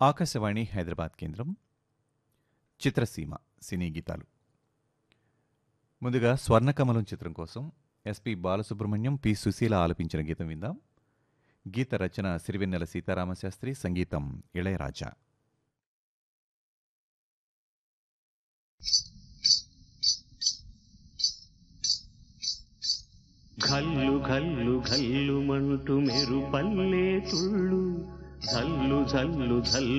ఆకాశవాణి హైదరాబాద్ కేంద్రం చిత్రసీమ సినీ గీతాలు. ముందుగా స్వర్ణకమలం చిత్రం కోసం ఎస్పి బాలసుబ్రహ్మణ్యం, పి సుశీల ఆలపించిన గీతం విందాం. గీత రచన సిరివెన్నెల సీతారామశాస్త్రి, సంగీతం ఇళయరాజా. ఘల్లు ఘల్లు ఘల్లు మంటూ మెరుపల్లే తుళ్ళు, ఝల్లు ఝల్లు ఝల్లు